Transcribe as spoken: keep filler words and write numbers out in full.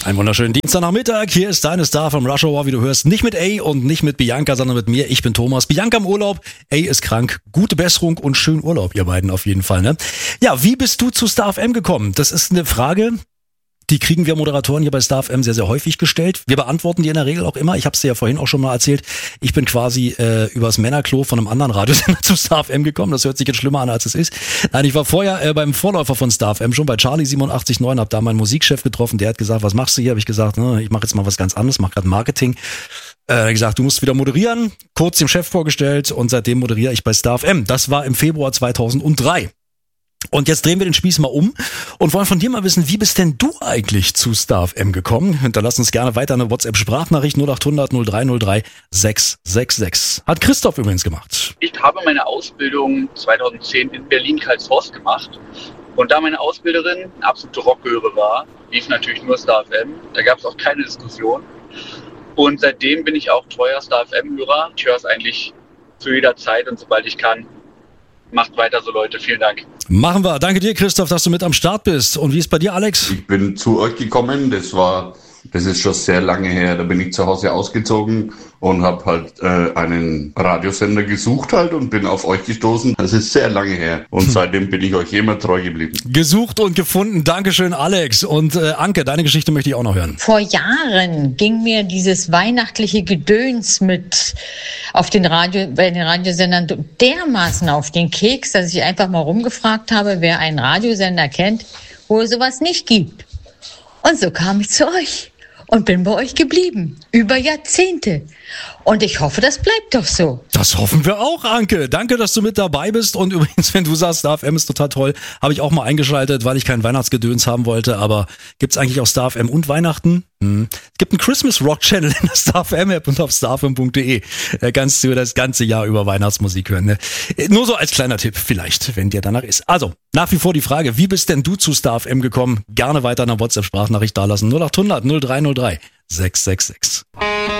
Einen wunderschönen Dienstagnachmittag. Hier ist deine Star vom Rush Hour, wie du hörst. Nicht mit A und nicht mit Bianca, sondern mit mir. Ich bin Thomas. Bianca im Urlaub. A ist krank. Gute Besserung und schönen Urlaub, ihr beiden auf jeden Fall. Ne? Ja, wie bist du zu Star F M gekommen? Das ist eine Frage, die kriegen wir Moderatoren hier bei Star F M sehr, sehr häufig gestellt. Wir beantworten die in der Regel auch immer. Ich habe es dir ja vorhin auch schon mal erzählt. Ich bin quasi äh, übers Männerklo von einem anderen Radiosender zu Star F M gekommen. Das hört sich jetzt schlimmer an, als es ist. Nein, ich war vorher äh, beim Vorläufer von Star F M schon bei Charlie siebenundachtzig Komma neun, habe da meinen Musikchef getroffen. Der hat gesagt, was machst du hier? Habe ich gesagt, ne, ich mache jetzt mal was ganz anderes, mache gerade Marketing. Er hat gesagt, du musst wieder moderieren. Kurz dem Chef vorgestellt und seitdem moderiere ich bei Star F M. Das war im Februar zweitausenddrei. Und jetzt drehen wir den Spieß mal um und wollen von dir mal wissen, wie bist denn du eigentlich zu Star F M gekommen? Hinterlass uns gerne weiter eine WhatsApp-Sprachnachricht null achthundert null drei null drei sechs sechs sechs. Hat Christoph übrigens gemacht. Ich habe meine Ausbildung zweitausendzehn in Berlin-Karlshorst gemacht. Und da meine Ausbilderin eine absolute Rockgöre war, lief natürlich nur Star F M. Da gab es auch keine Diskussion. Und seitdem bin ich auch treuer Star F M-Hörer. Ich höre es eigentlich zu jeder Zeit und sobald ich kann. Macht weiter so, Leute. Vielen Dank. Machen wir. Danke dir, Christoph, dass du mit am Start bist. Und wie ist bei dir, Alex? Ich bin zu euch gekommen. Das war, das ist schon sehr lange her. Da bin ich zu Hause ausgezogen und habe halt äh, einen Radiosender gesucht halt und bin auf euch gestoßen. Das ist sehr lange her. Und seitdem bin ich euch immer treu geblieben. Gesucht und gefunden. Dankeschön, Alex. Und äh, Anke, deine Geschichte möchte ich auch noch hören. Vor Jahren ging mir dieses weihnachtliche Gedöns mit auf den Radio, bei den Radiosendern dermaßen auf den Keks, dass ich einfach mal rumgefragt habe, wer einen Radiosender kennt, wo es sowas nicht gibt. Und so kam ich zu euch und bin bei euch geblieben. Über Jahrzehnte. Und ich hoffe, das bleibt doch so. Das hoffen wir auch, Anke. Danke, dass du mit dabei bist. Und übrigens, wenn du sagst, Star F M ist total toll, habe ich auch mal eingeschaltet, weil ich kein Weihnachtsgedöns haben wollte. Aber gibt's eigentlich auch Star F M und Weihnachten? Hm. Es gibt einen Christmas Rock Channel in der Star F M App und auf star f m punkt de. Da kannst du das ganze Jahr über Weihnachtsmusik hören. Ne? Nur so als kleiner Tipp vielleicht, wenn dir danach ist. Also, nach wie vor die Frage, wie bist denn du zu Star F M gekommen? Gerne weiter eine WhatsApp-Sprachnachricht dalassen. null achthundert null drei null drei sechs sechs sechs.